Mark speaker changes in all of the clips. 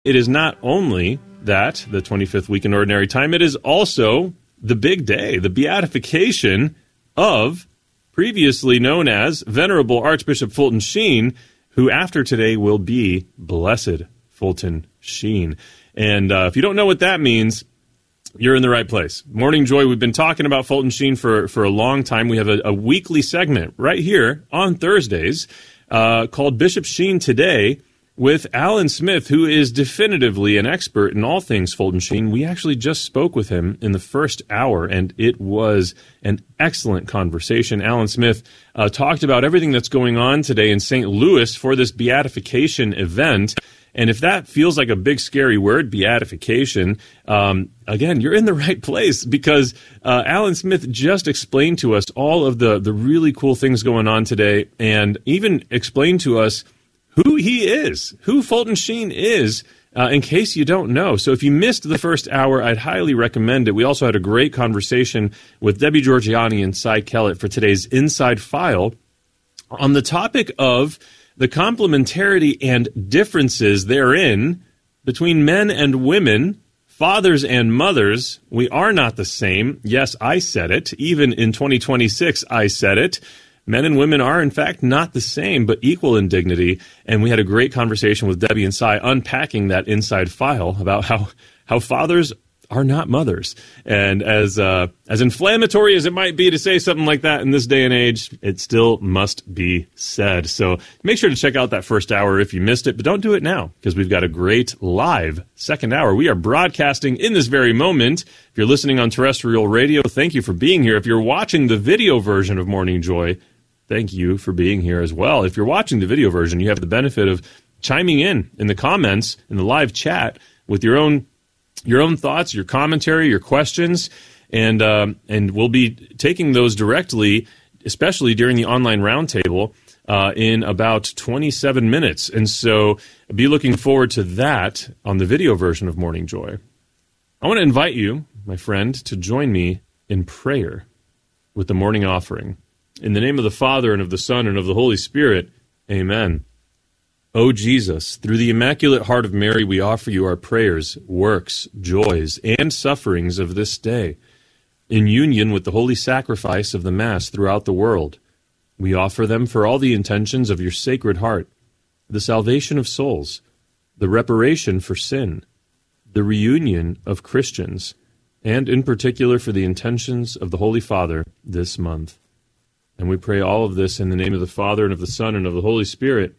Speaker 1: It is not only that, the 25th week in Ordinary Time, it is also the big day, the beatification of previously known as Venerable Archbishop Fulton Sheen, who after today will be Blessed Fulton Sheen. And if you don't know what that means, you're in the right place. Morning Joy, we've been talking about Fulton Sheen for a long time. We have a weekly segment right here on Thursdays called Bishop Sheen Today, with Alan Smith, who is definitively an expert in all things Fulton Sheen. We actually just spoke with him in the first hour, and it was an excellent conversation. Alan Smith talked about everything that's going on today in St. Louis for this beatification event. And if that feels like a big, scary word, beatification, again, you're in the right place, because Alan Smith just explained to us all of the really cool things going on today, and even explained to us who he is, who Fulton Sheen is, in case you don't know. So if you missed the first hour, I'd highly recommend it. We also had a great conversation with Debbie Georgiani and Cy Kellett for today's Inside File on the topic of the complementarity and differences therein between men and women, fathers and mothers. We are not the same. Yes, I said it. Even in 2026, I said it. Men and women are, in fact, not the same, but equal in dignity. And we had a great conversation with Debbie and Cy unpacking that inside file about how fathers are not mothers. And as inflammatory as it might be to say something like that in this day and age, it still must be said. So make sure to check out that first hour if you missed it, but don't do it now, because we've got a great live second hour. We are broadcasting in this very moment. If you're listening on terrestrial radio, thank you for being here. If you're watching the video version of Morning Joy, thank you for being here as well. If you're watching the video version, you have the benefit of chiming in the comments, in the live chat, with your own thoughts, your commentary, your questions, and we'll be taking those directly, especially during the online roundtable, in about 27 minutes. And so be looking forward to that on the video version of Morning Joy. I want to invite you, my friend, to join me in prayer with the morning offering. In the name of the Father, and of the Son, and of the Holy Spirit, amen. O Jesus, through the Immaculate Heart of Mary, we offer you our prayers, works, joys, and sufferings of this day. In union with the holy sacrifice of the Mass throughout the world, we offer them for all the intentions of your Sacred Heart, the salvation of souls, the reparation for sin, the reunion of Christians, and in particular for the intentions of the Holy Father this month. And we pray all of this in the name of the Father, and of the Son, and of the Holy Spirit.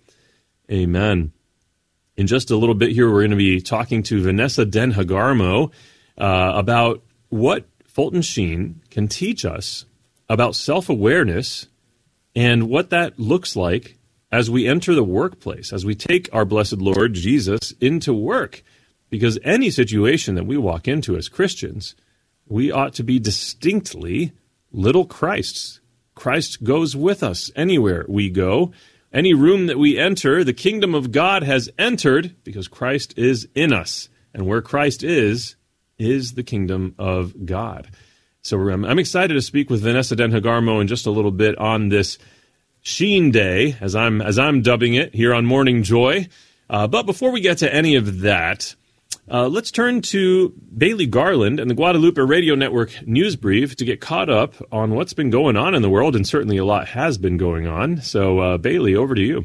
Speaker 1: Amen. In just a little bit here, we're going to be talking to Vanessa Den Hagarmo about what Fulton Sheen can teach us about self-awareness and what that looks like as we enter the workplace, as we take our blessed Lord Jesus into work. Because any situation that we walk into as Christians, we ought to be distinctly little Christs. Christ goes with us anywhere we go. Any room that we enter, the kingdom of God has entered because Christ is in us. And where Christ is the kingdom of God. So I'm excited to speak with Vanessa Den Hagarmo in just a little bit on this Sheen Day, as I'm dubbing it here on Morning Joy. But before we get to any of that, let's turn to Bailey Garland and the Guadalupe Radio Network News Brief to get caught up on what's been going on in the world, and certainly a lot has been going on. So, Bailey, over to you.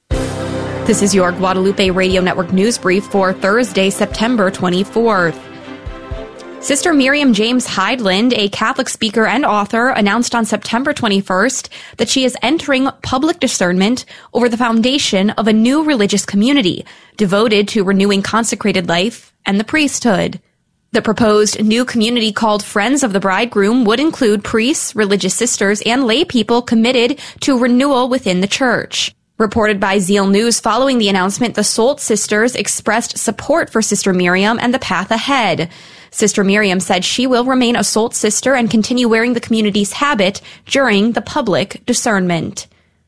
Speaker 2: This is your Guadalupe Radio Network News Brief for Thursday, September 24th. Sister Miriam James Heidland, a Catholic speaker and author, announced on September 21st that she is entering public discernment over the foundation of a new religious community devoted to renewing consecrated life and the priesthood. The proposed new community, called Friends of the Bridegroom, would include priests, religious sisters, and lay people committed to renewal within the church. Reported by Zeal News, following the announcement, the Soult Sisters expressed support for Sister Miriam and the path ahead. Sister Miriam said she will remain a Soult sister and continue wearing the community's habit during the public discernment.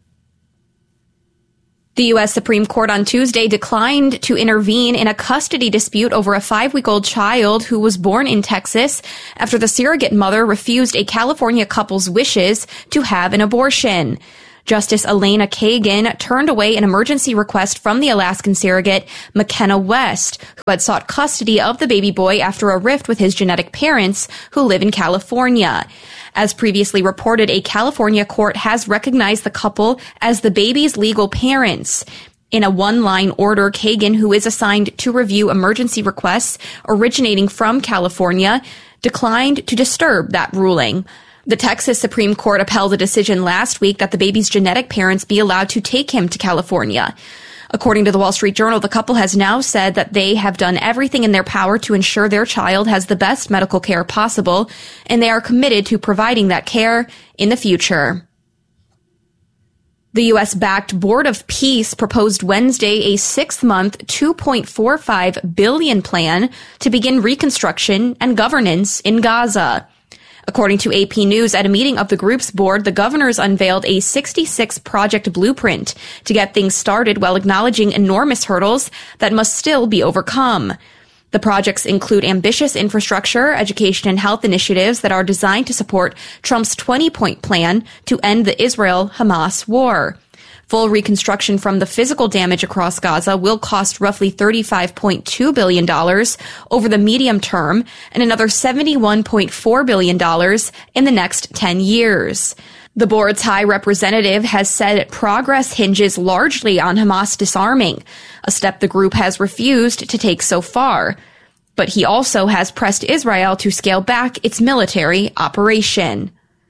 Speaker 2: The U.S. Supreme Court on Tuesday declined to intervene in a custody dispute over a 5-week-old child who was born in Texas after the surrogate mother refused a California couple's wishes to have an abortion. Justice Elena Kagan turned away an emergency request from the Alaskan surrogate McKenna West, who had sought custody of the baby boy after a rift with his genetic parents who live in California. As previously reported, a California court has recognized the couple as the baby's legal parents. In a one-line order, Kagan, who is assigned to review emergency requests originating from California, declined to disturb that ruling. The Texas Supreme Court upheld a decision last week that the baby's genetic parents be allowed to take him to California. According to the Wall Street Journal, the couple has now said that they have done everything in their power to ensure their child has the best medical care possible, and they are committed to providing that care in the future. The U.S.-backed Board of Peace proposed Wednesday a 6-month, $2.45 billion plan to begin reconstruction and governance in Gaza. According to AP News, at a meeting of the group's board, the governors unveiled a 66-project blueprint to get things started while acknowledging enormous hurdles that must still be overcome. The projects include ambitious infrastructure, education, and health initiatives that are designed to support Trump's 20-point plan to end the Israel-Hamas war. Full reconstruction from the physical damage across Gaza will cost roughly $35.2 billion over the medium term and another $71.4 billion in the next 10 years. The board's high representative has said progress hinges largely on Hamas disarming, a step the group has refused to take so far. But he also has pressed Israel to scale back its military operation.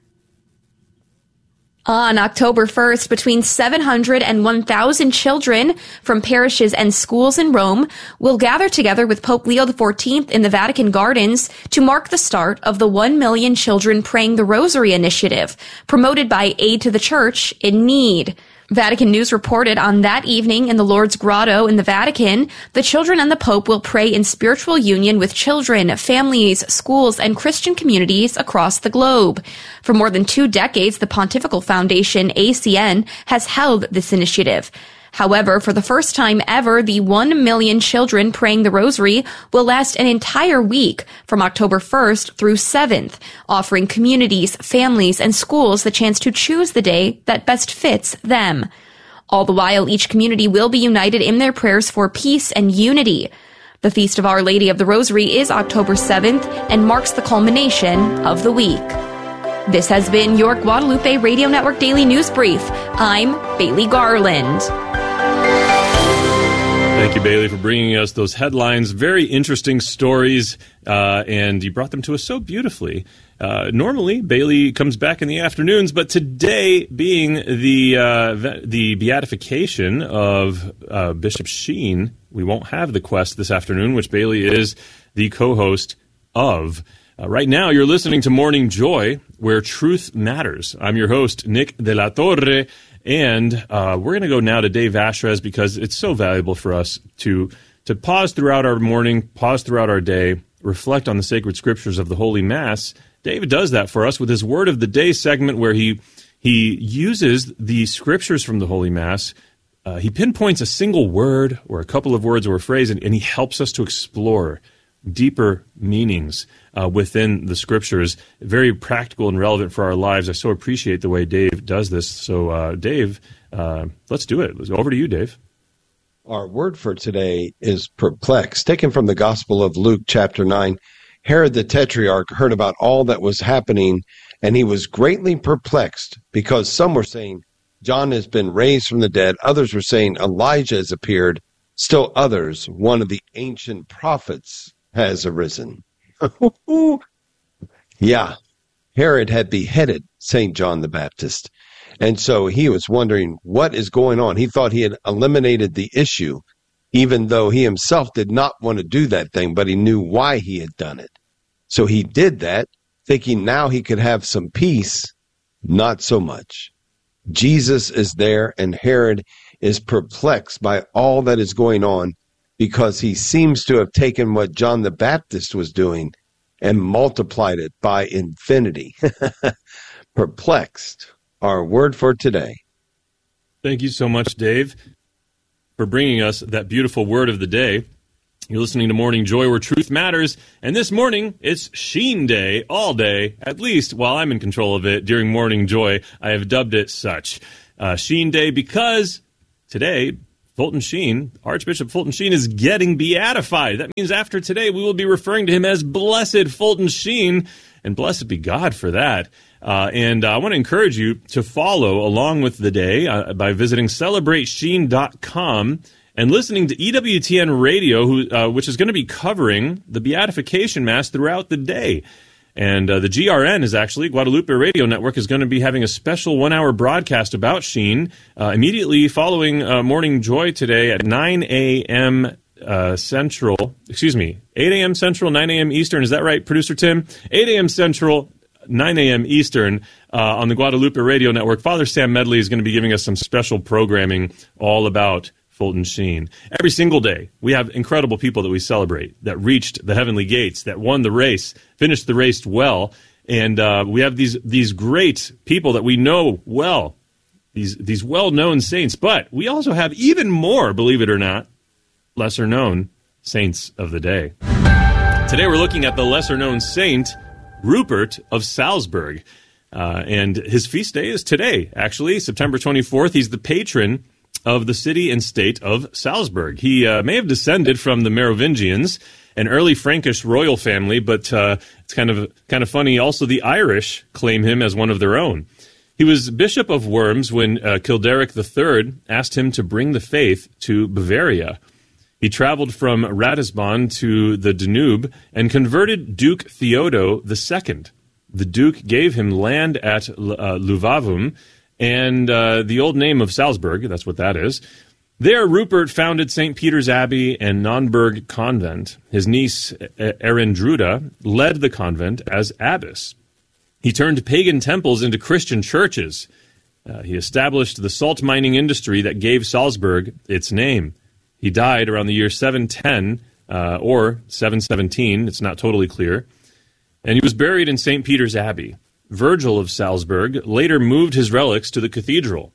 Speaker 2: On October 1st, between 700 and 1,000 children from parishes and schools in Rome will gather together with Pope Leo XIV in the Vatican Gardens to mark the start of the 1 Million Children Praying the Rosary initiative, promoted by Aid to the Church in Need. Vatican News reported on that evening in the Lourdes Grotto in the Vatican, the children and the Pope will pray in spiritual union with children, families, schools, and Christian communities across the globe. For more than 2 decades, the Pontifical Foundation, ACN, has held this initiative. However, for the first time ever, the 1 Million Children Praying the Rosary will last an entire week from October 1st through 7th, offering communities, families, and schools the chance to choose the day that best fits them. All the while, each community will be united in their prayers for peace and unity. The Feast of Our Lady of the Rosary is October 7th and marks the culmination of the week. This has been your Guadalupe Radio Network Daily News Brief. I'm Bailey Garland.
Speaker 1: Thank you, Bailey, for bringing us those headlines. Very interesting stories, and you brought them to us so beautifully. Normally, Bailey comes back in the afternoons, but today being the beatification of Bishop Sheen, we won't have the quest this afternoon, which Bailey is the co-host of. Right now, you're listening to Morning Joy, where truth matters. I'm your host, Nick de la Torre, and we're going to go now to Dave Ashrez because it's so valuable for us to pause throughout our morning, pause throughout our day, reflect on the sacred scriptures of the Holy Mass. David does that for us with his Word of the Day segment where he uses the scriptures from the Holy Mass. He pinpoints a single word or a couple of words or a phrase, and he helps us to explore deeper meanings within the scriptures. Very practical and relevant for our lives. I so appreciate the way Dave does this. So, Dave, let's do it. Over to you, Dave.
Speaker 3: Our word for today is perplexed. Taken from the Gospel of Luke, chapter 9. Herod the Tetrarch heard about all that was happening, and he was greatly perplexed, because some were saying, John has been raised from the dead. Others were saying, Elijah has appeared. Still others, one of the ancient prophets has arisen. Yeah, Herod had beheaded St. John the Baptist. And so he was wondering what is going on. He thought he had eliminated the issue, even though he himself did not want to do that thing, but he knew why he had done it. So he did that, thinking now he could have some peace. Not so much. Jesus is there, and Herod is perplexed by all that is going on, because he seems to have taken what John the Baptist was doing and multiplied it by infinity. Perplexed, our word for today.
Speaker 1: Thank you so much, Dave, for bringing us that beautiful word of the day. You're listening to Morning Joy, where truth matters, and this morning, it's Sheen Day all day, at least while I'm in control of it during Morning Joy. I have dubbed it such. Sheen Day, because today, Fulton Sheen, Archbishop Fulton Sheen, is getting beatified. That means after today, we will be referring to him as Blessed Fulton Sheen, and blessed be God for that. And I want to encourage you to follow along with the day by visiting celebratesheen.com and listening to EWTN Radio, which is going to be covering the Beatification Mass throughout the day. And the GRN is actually, Guadalupe Radio Network, is going to be having a special 1-hour broadcast about Sheen immediately following Morning Joy today at 9 a.m. Central. 8 a.m. Central, 9 a.m. Eastern. Is that right, Producer Tim? 8 a.m. Central, 9 a.m. Eastern on the Guadalupe Radio Network. Father Sam Medley is going to be giving us some special programming all about Fulton Sheen. Every single day, we have incredible people that we celebrate that reached the heavenly gates, that won the race, finished the race well, and we have these great people that we know well, these well-known saints. But we also have even more, believe it or not, lesser-known saints of the day. Today, we're looking at the lesser-known saint Rupert of Salzburg, and his feast day is today. Actually, September 24th. He's the patron of the city and state of Salzburg. He may have descended from the Merovingians, an early Frankish royal family, but it's kind of funny. Also, the Irish claim him as one of their own. He was Bishop of Worms when Childeric III asked him to bring the faith to Bavaria. He traveled from Ratisbon to the Danube and converted Duke Theodo II. The Duke gave him land at Luvavum, and the old name of Salzburg, that's what that is. There, Rupert founded St. Peter's Abbey and Nonberg Convent. His niece, Erendruda, led the convent as abbess. He turned pagan temples into Christian churches. He established the salt mining industry that gave Salzburg its name. He died around the year 710 or 717, it's not totally clear, and he was buried in St. Peter's Abbey. Virgil of Salzburg later moved his relics to the cathedral.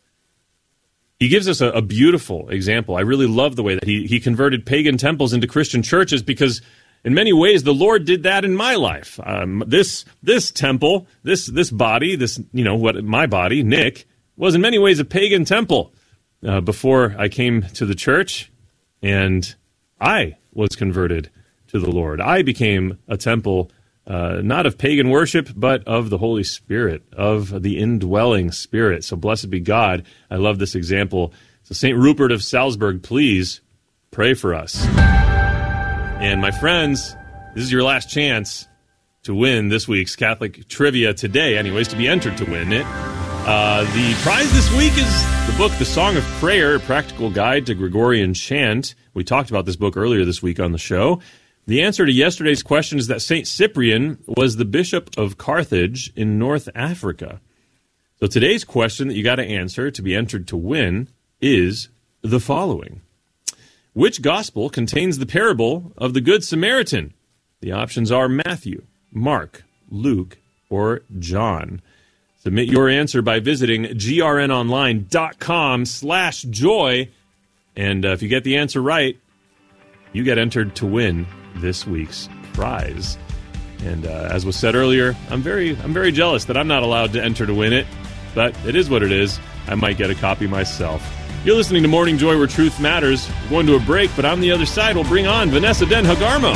Speaker 1: He gives us a beautiful example. I really love the way that he converted pagan temples into Christian churches, because in many ways the Lord did that in my life. This temple, this body, my body, Nick, was in many ways a pagan temple before I came to the church, and I was converted to the Lord. I became a temple not of pagan worship, but of the Holy Spirit, of the indwelling Spirit. So blessed be God. I love this example. So St. Rupert of Salzburg, please pray for us. And my friends, this is your last chance to win this week's Catholic Trivia today, anyways, to be entered to win it. The prize this week is the book, The Song of Prayer, A Practical Guide to Gregorian Chant. We talked about this book earlier this week on the show. The answer to yesterday's question is that St. Cyprian was the bishop of Carthage in North Africa. So today's question that you got to answer to be entered to win is the following. Which gospel contains the parable of the Good Samaritan? The options are Matthew, Mark, Luke, or John. Submit your answer by visiting grnonline.com/joy. And if you get the answer right, you get entered to win this week's prize. And as was said earlier, I'm very jealous that I'm not allowed to enter to win it, but it is what it is. I might get a copy myself. You're listening to Morning Joy, where truth matters. We're going to a break, but on the other side, we'll bring on Vanessa Den Hagarmo.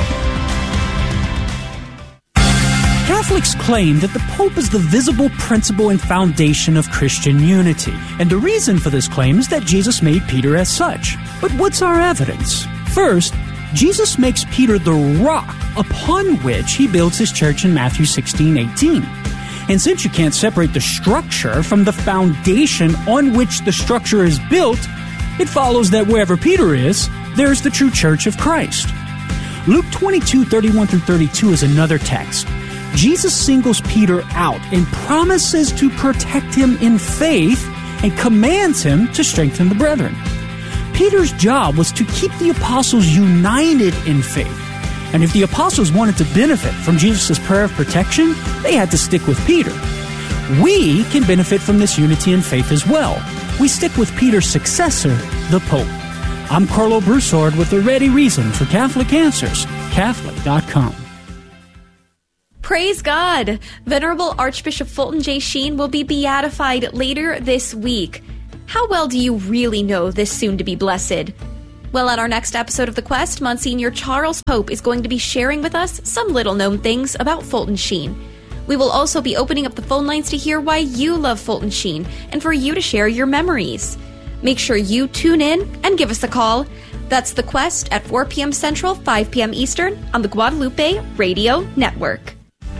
Speaker 4: Catholics claim that the Pope is the visible principle and foundation of Christian unity. And the reason for this claim is that Jesus made Peter as such. But what's our evidence? First, Jesus makes Peter the rock upon which he builds his church in Matthew 16:18. And since you can't separate the structure from the foundation on which the structure is built, it follows that wherever Peter is, there's the true church of Christ. Luke 22:31-32 is another text. Jesus singles Peter out and promises to protect him in faith and commands him to strengthen the brethren. Peter's job was to keep the apostles united in faith. And if the apostles wanted to benefit from Jesus' prayer of protection, they had to stick with Peter. We can benefit from this unity in faith as well. We stick with Peter's successor, the Pope. I'm Carlo Broussard with the ready reason for Catholic Answers, Catholic.com.
Speaker 2: Praise God! Venerable Archbishop Fulton J. Sheen will be beatified later this week. How well do you really know this soon-to-be blessed? Well, on our next episode of The Quest, Monsignor Charles Pope is going to be sharing with us some little-known things about Fulton Sheen. We will also be opening up the phone lines to hear why you love Fulton Sheen and for you to share your memories. Make sure you tune in and give us a call. That's The Quest at 4 p.m. Central, 5 p.m. Eastern on the Guadalupe Radio Network.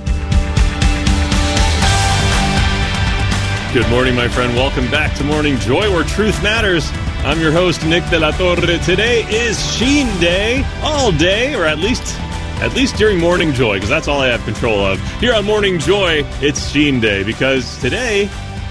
Speaker 1: Good morning, my friend. Welcome back to Morning Joy, where truth matters. I'm your host, Nick de la Torre. Today is Sheen Day, all day, or at least during Morning Joy, because that's all I have control of. Here on Morning Joy, it's Sheen Day, because today,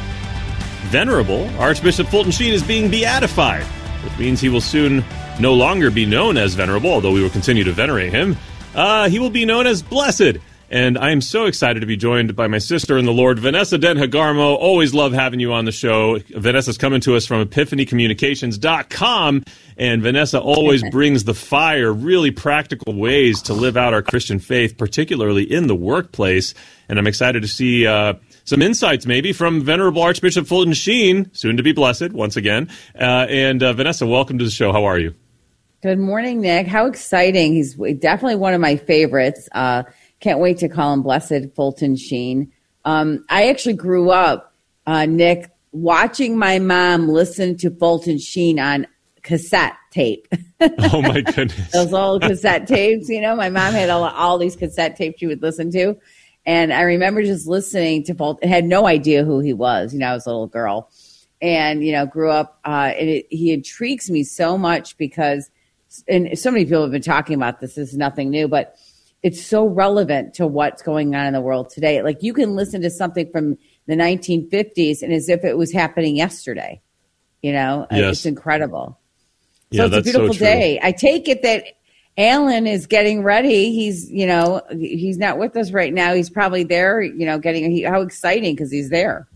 Speaker 1: Venerable Archbishop Fulton Sheen is being beatified, which means he will soon no longer be known as Venerable, although we will continue to venerate him. He will be known as Blessed. And I am so excited to be joined by my sister in the Lord, Vanessa Den Hagarmo. Always love having you on the show. Vanessa's coming to us from epiphanycommunications.com. And Vanessa always brings the fire, really practical ways to live out our Christian faith, particularly in the workplace. And I'm excited to see some insights maybe from Venerable Archbishop Fulton Sheen, soon to be blessed once again. Vanessa, welcome to the show. How are you?
Speaker 5: Good morning, Nick. How exciting. He's definitely one of my favorites. Can't wait to call him Blessed Fulton Sheen. I actually grew up, Nick, watching my mom listen to Fulton Sheen on cassette tape.
Speaker 1: Oh, my goodness.
Speaker 5: Those old cassette tapes, my mom had all these cassette tapes she would listen to. And I remember just listening to Fulton. I had no idea who he was. I was a little girl. And, grew up. And he intrigues me so much because, and so many people have been talking about this. This is nothing new, but it's so relevant to what's going on in the world today. Like, you can listen to something from the 1950s and as if it was happening yesterday.
Speaker 1: Yes.
Speaker 5: It's incredible.
Speaker 1: Yeah,
Speaker 5: so it's
Speaker 1: that's
Speaker 5: a beautiful
Speaker 1: so true.
Speaker 5: day. I take it that Alan is getting ready. He's, he's not with us right now. He's probably there, how exciting, because he's there.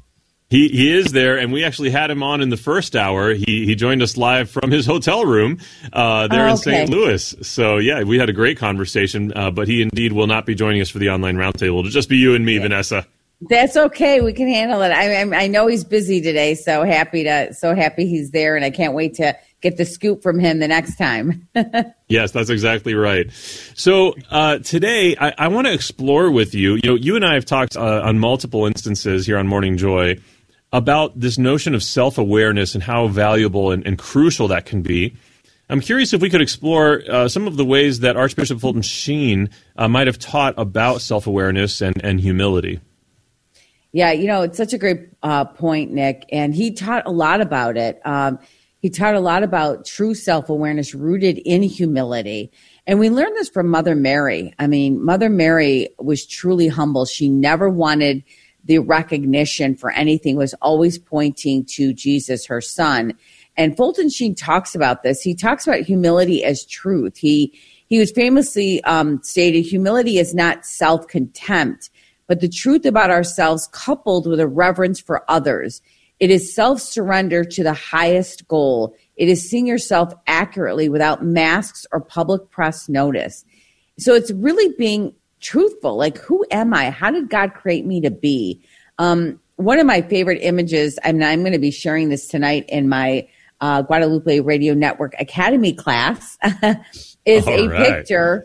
Speaker 1: He is there, and we actually had him on in the first hour. He joined us live from his hotel room there in St. Louis. So, yeah, we had a great conversation, but he indeed will not be joining us for the online roundtable. It'll just be you and me, Vanessa.
Speaker 5: That's okay. We can handle it. I know he's busy today, so happy he's there, and I can't wait to get the scoop from him the next time.
Speaker 1: Yes, that's exactly right. So today, I want to explore with you. You and I have talked on multiple instances here on Morning Joy about this notion of self-awareness and how valuable and crucial that can be. I'm curious if we could explore some of the ways that Archbishop Fulton Sheen might have taught about self-awareness and humility.
Speaker 5: Yeah, it's such a great point, Nick, and he taught a lot about it. He taught a lot about true self-awareness rooted in humility. And we learned this from Mother Mary. Mother Mary was truly humble. She never wanted the recognition for anything, was always pointing to Jesus, her son. And Fulton Sheen talks about this. He talks about humility as truth. He was famously stated, humility is not self-contempt, but the truth about ourselves coupled with a reverence for others. It is self-surrender to the highest goal. It is seeing yourself accurately without masks or public press notice. So it's really being truthful. Like, who am I? How did God create me to be? One of my favorite images, I'm going to be sharing this tonight in my Guadalupe Radio Network Academy class, is picture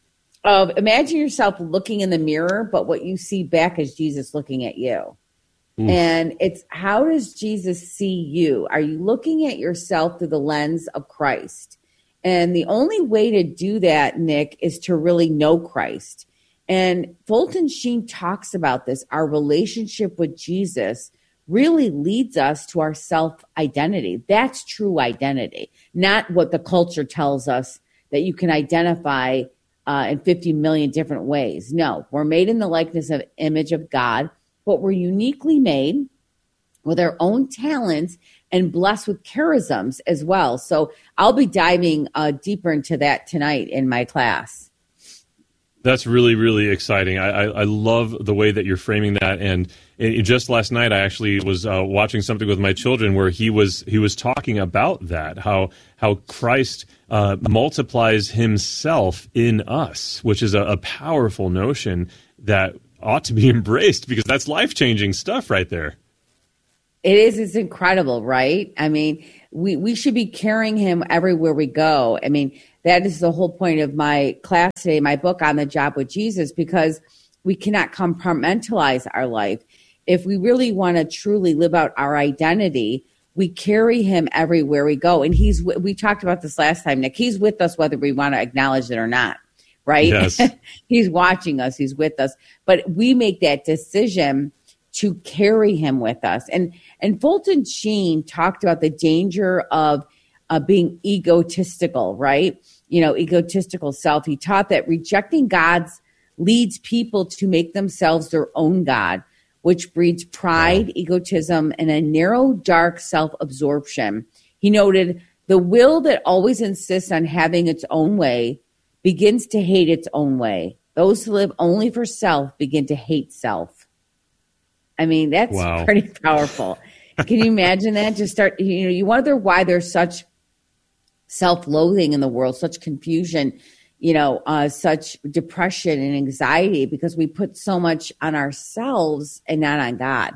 Speaker 5: of, imagine yourself looking in the mirror, but what you see back is Jesus looking at you. Oof. And it's, how does Jesus see you? Are you looking at yourself through the lens of Christ? And the only way to do that, Nick, is to really know Christ. And Fulton Sheen talks about this. Our relationship with Jesus really leads us to our self-identity. That's true identity, not what the culture tells us that you can identify in 50 million different ways. No, we're made in the likeness of image of God, but we're uniquely made with our own talents and blessed with charisms as well. So I'll be diving deeper into that tonight in my class.
Speaker 1: That's really, really exciting. I love the way that you're framing that. And just last night, I actually was watching something with my children where he was talking about that, how Christ multiplies himself in us, which is a powerful notion that ought to be embraced because that's life-changing stuff right there.
Speaker 5: It is. It's incredible, right? I mean, we should be carrying him everywhere we go. I mean, that is the whole point of my class today, my book, On the Job with Jesus, because we cannot compartmentalize our life. If we really want to truly live out our identity, we carry him everywhere we go. And we talked about this last time, Nick. He's with us whether we want to acknowledge it or not, right?
Speaker 1: Yes.
Speaker 5: He's watching us. He's with us. But we make that decision to carry him with us. And Fulton Sheen talked about the danger of being egotistical, right? Egotistical self. He taught that rejecting God's leads people to make themselves their own God, which breeds pride, egotism, and a narrow, dark self-absorption. He noted, the will that always insists on having its own way begins to hate its own way. Those who live only for self begin to hate self. I mean, that's pretty powerful. Can you imagine that? Just start, you wonder why there's such self-loathing in the world, such confusion, such depression and anxiety, because we put so much on ourselves and not on God.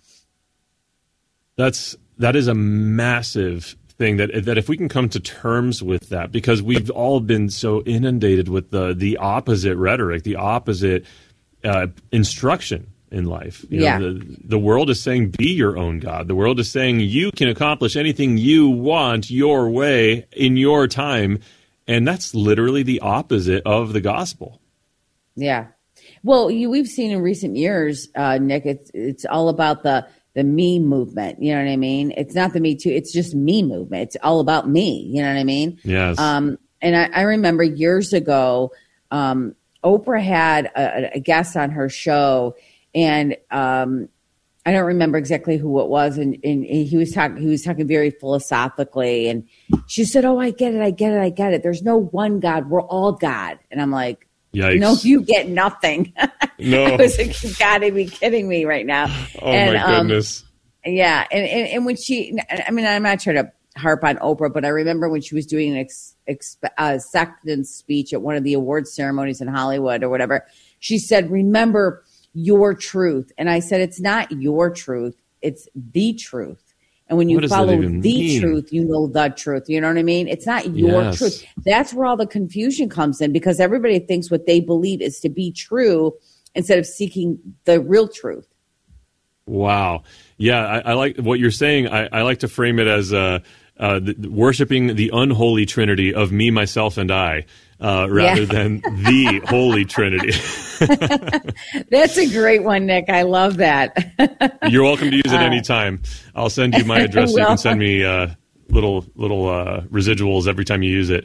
Speaker 1: That is a massive thing that if we can come to terms with that, because we've all been so inundated with the opposite rhetoric, the opposite instruction in life. The world is saying, be your own God. The world is saying you can accomplish anything you want your way in your time. And that's literally the opposite of the gospel. Yeah.
Speaker 5: Well, we've seen in recent years, Nick, it's all about the me movement. You know what I mean? It's not the Me Too. It's just me movement. It's all about me. You know what I mean?
Speaker 1: Yes.
Speaker 5: And I remember years ago, Oprah had a guest on her show, and I don't remember exactly who it was, and he was talking very philosophically, and she said, "Oh, I get it. There's no one God. We're all God." And I'm like,
Speaker 1: yikes.
Speaker 5: No, you get nothing.
Speaker 1: No.
Speaker 5: I was like, you gotta be kidding me right now.
Speaker 1: Oh, my goodness.
Speaker 5: Yeah. And when I'm not trying to harp on Oprah, but I remember when she was doing an acceptance speech at one of the awards ceremonies in Hollywood or whatever, she said, "Remember your truth." And I said, "It's not your truth. It's the truth. And when you follow the truth, you know the truth." You know what I mean? It's not your truth. That's where all the confusion comes in, because everybody thinks what they believe is to be true instead of seeking the real truth.
Speaker 1: Wow. Yeah, I like what you're saying. I like to frame it as worshiping the unholy trinity of me, myself, and I, rather than the holy trinity.
Speaker 5: That's a great one, Nick. I love that.
Speaker 1: You're welcome to use it anytime. I'll send you my address so you can send me little residuals every time you use it.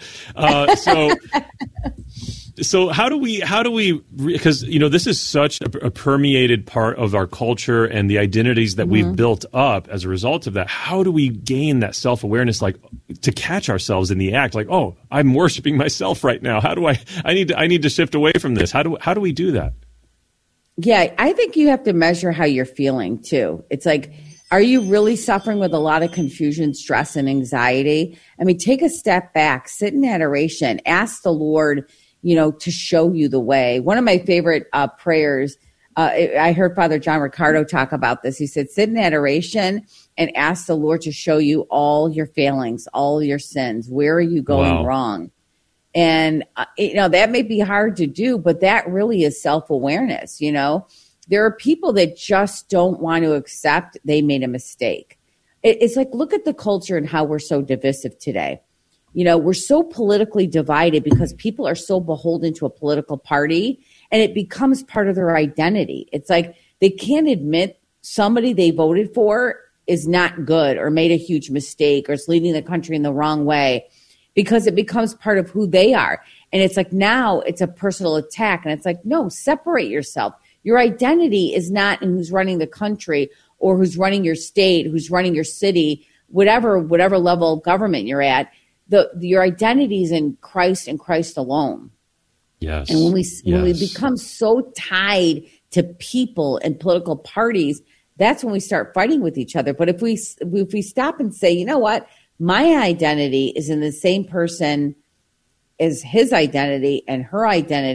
Speaker 1: So how do we, because, this is such a permeated part of our culture and the identities that we've built up as a result of that. How do we gain that self-awareness, like to catch ourselves in the act? Like, oh, I'm worshiping myself right now. How do I need to shift away from this. How do we do that?
Speaker 5: Yeah, I think you have to measure how you're feeling too. It's like, are you really suffering with a lot of confusion, stress, and anxiety? I mean, take a step back, sit in adoration, ask the Lord, to show you the way. One of my favorite prayers, I heard Father John Ricardo talk about this. He said, sit in adoration and ask the Lord to show you all your failings, all your sins. Where are you going wrong? And, that may be hard to do, but that really is self-awareness. There are people that just don't want to accept they made a mistake. It's like, look at the culture and how we're so divisive today. We're so politically divided because people are so beholden to a political party, and it becomes part of their identity. It's like they can't admit somebody they voted for is not good or made a huge mistake or is leading the country in the wrong way, because it becomes part of who they are. And it's like, now it's a personal attack. And it's like, no, separate yourself. Your identity is not in who's running the country or who's running your state, who's running your city, whatever level of government you're at. Your identity is in Christ and Christ alone.
Speaker 1: Yes.
Speaker 5: And when we become so tied to people and political parties, that's when we start fighting with each other. But if we stop and say, you know what, my identity is in the same person as his identity and her identity,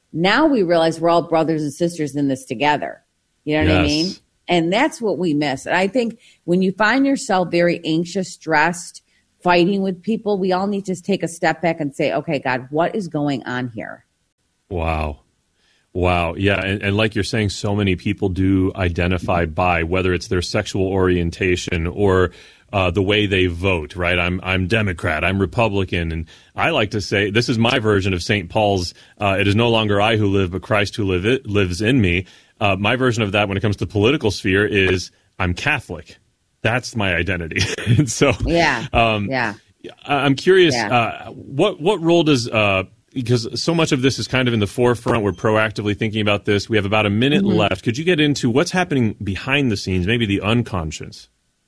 Speaker 5: Now we realize we're all brothers and sisters in this together. You know what I mean? And that's what we miss. And I think when you find yourself very anxious, stressed, fighting with people, we all need to just take a step back and say, okay, God, what is going on here?
Speaker 1: Wow. Yeah. And like you're saying, so many people do identify by whether it's their sexual orientation or the way they vote, right? I'm Democrat, I'm Republican. And I like to say, this is my version of St. Paul's, it is no longer I who live, but Christ who lives in me. My version of that when it comes to political sphere is I'm Catholic. That's my identity. And so, I'm curious, what role does, because so much of this is kind of in the forefront, we're proactively thinking about this. We have about a minute left. Could you get into what's happening behind the scenes, maybe the unconscious?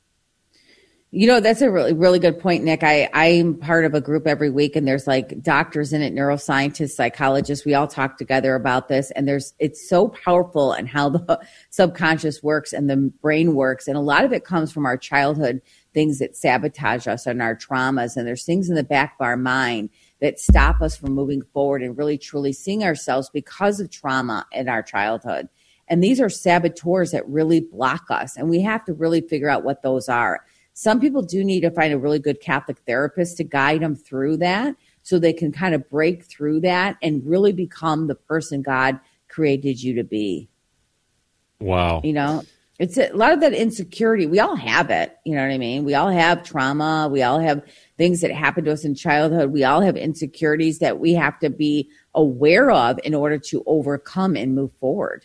Speaker 5: You know, that's a really, really good point, Nick. I'm part of a group every week, and there's like doctors in it, neuroscientists, psychologists. We all talk together about this, and it's so powerful and how the subconscious works and the brain works. And a lot of it comes from our childhood, things that sabotage us and our traumas. And there's things in the back of our mind that stop us from moving forward and really, truly seeing ourselves because of trauma in our childhood. And these are saboteurs that really block us. And we have to really figure out what those are. Some people do need to find a really good Catholic therapist to guide them through that so they can kind of break through that and really become the person God created you to be.
Speaker 1: Wow.
Speaker 5: You know, it's a lot of that insecurity. We all have it. You know what I mean? We all have trauma. We all have things that happened to us in childhood. We all have insecurities that we have to be aware of in order to overcome and move forward.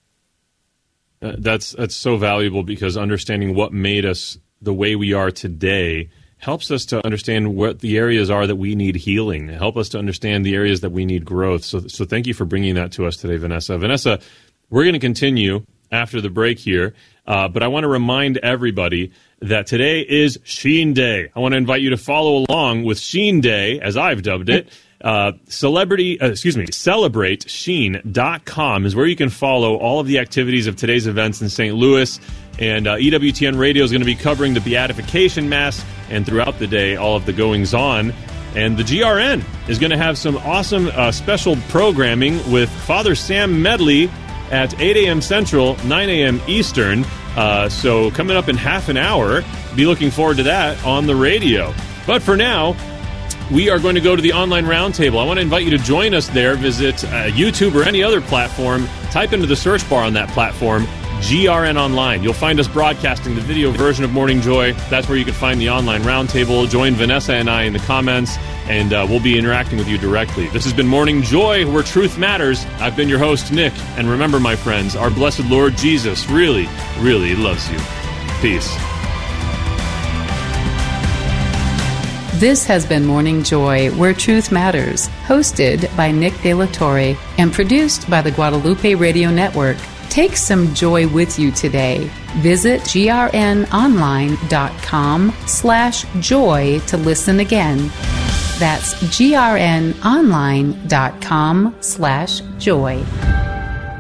Speaker 1: That's so valuable, because understanding what made us the way we are today helps us to understand what the areas are that we need healing, help us to understand the areas that we need growth. So thank you for bringing that to us today, Vanessa. Vanessa, we're going to continue after the break here, but I want to remind everybody that today is Sheen Day. I want to invite you to follow along with Sheen Day, as I've dubbed it. CelebrateSheen.com is where you can follow all of the activities of today's events in St. Louis. And EWTN Radio is going to be covering the Beatification Mass, and throughout the day, all of the goings-on. And the GRN is going to have some awesome special programming with Father Sam Medley at 8 a.m. Central, 9 a.m. Eastern. So coming up in half an hour, be looking forward to that on the radio. But for now, we are going to go to the online roundtable. I want to invite you to join us there. Visit YouTube or any other platform. Type into the search bar on that platform, GRN Online. You'll find us broadcasting the video version of Morning Joy. That's where you can find the online roundtable. Join Vanessa and I in the comments, and we'll be interacting with you directly. This has been Morning Joy, where truth matters. I've been your host, Nick. And remember, my friends, our blessed Lord Jesus really, really loves you. Peace.
Speaker 6: This has been Morning Joy, where truth matters, hosted by Nick De La Torre and produced by the Guadalupe Radio Network. Take some joy with you today. Visit grnonline.com/joy to listen again. That's grnonline.com/joy.